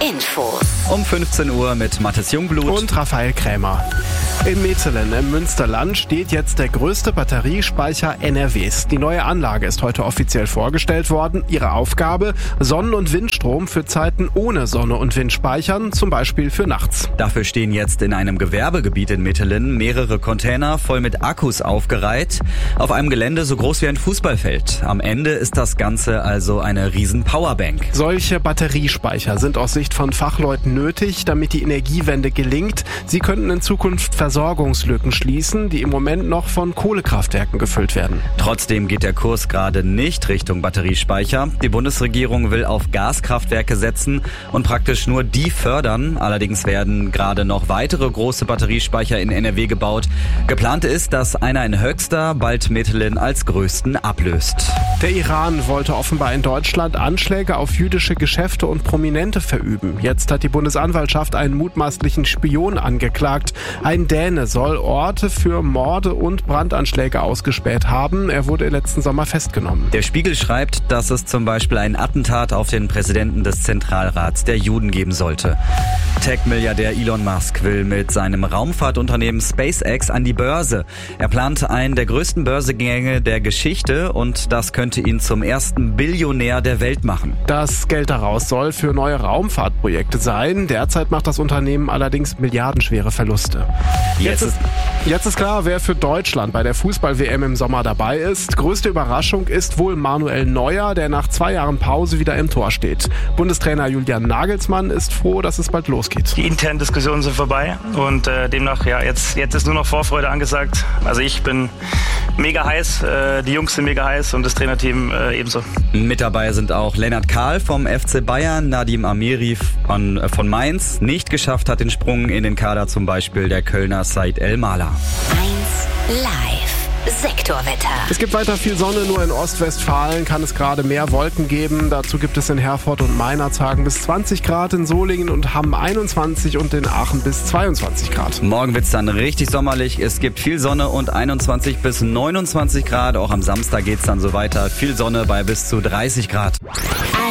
Infos. Um 15 Uhr mit Mathis Jungblut und Raphael Krämer. In Metelen im Münsterland steht jetzt der größte Batteriespeicher NRWs. Die neue Anlage ist heute offiziell vorgestellt worden. Ihre Aufgabe: Sonnen- und Windstrom für Zeiten ohne Sonne und Wind speichern, zum Beispiel für nachts. Dafür stehen jetzt in einem Gewerbegebiet in Metelen mehrere Container voll mit Akkus aufgereiht. Auf einem Gelände so groß wie ein Fußballfeld. Am Ende ist das Ganze also eine riesen Powerbank. Solche Batteriespeicher sind aus Sicht von Fachleuten nötig, damit die Energiewende gelingt. Sie könnten in Zukunft Versorgungslücken schließen, die im Moment noch von Kohlekraftwerken gefüllt werden. Trotzdem geht der Kurs gerade nicht Richtung Batteriespeicher. Die Bundesregierung will auf Gaskraftwerke setzen und praktisch nur die fördern. Allerdings werden gerade noch weitere große Batteriespeicher in NRW gebaut. Geplant ist, dass einer in Höxter bald Metelen als größten ablöst. Der Iran wollte offenbar in Deutschland Anschläge auf jüdische Geschäfte und Prominente verüben. Jetzt hat die Bundesanwaltschaft einen mutmaßlichen Spion angeklagt. Ein Däne soll Orte für Morde und Brandanschläge ausgespäht haben. Er wurde letzten Sommer festgenommen. Der Spiegel schreibt, dass es zum Beispiel ein Attentat auf den Präsidenten des Zentralrats der Juden geben sollte. Tech-Milliardär Elon Musk will mit seinem Raumfahrtunternehmen SpaceX an die Börse. Er plant einen der größten Börsegänge der Geschichte und das könnte ihn zum ersten Billionär der Welt machen. Das Geld daraus soll für neue Raumfahrtprojekte sein. Derzeit macht das Unternehmen allerdings milliardenschwere Verluste. Jetzt ist klar, wer für Deutschland bei der Fußball-WM im Sommer dabei ist. Größte Überraschung ist wohl Manuel Neuer, der nach 2 Jahren Pause wieder im Tor steht. Bundestrainer Julian Nagelsmann ist froh, dass es bald losgeht. Die internen Diskussionen sind vorbei und demnach, jetzt ist nur noch Vorfreude angesagt. Also ich bin mega heiß, die Jungs sind mega heiß und das Trainerteam ebenso. Mit dabei sind auch Lennart Kahl vom FC Bayern, Nadim Amiri von Mainz. Nicht geschafft hat den Sprung in den Kader zum Beispiel der Kölner Said El-Mala. 1 Live. Sektorwetter. Es gibt weiter viel Sonne, nur in Ostwestfalen kann es gerade mehr Wolken geben. Dazu gibt es in Herford und Meinerzhagen bis 20 Grad, in Solingen und Hamm 21 und in Aachen bis 22 Grad. Morgen wird's dann richtig sommerlich. Es gibt viel Sonne und 21 bis 29 Grad. Auch am Samstag geht's dann so weiter. Viel Sonne bei bis zu 30 Grad.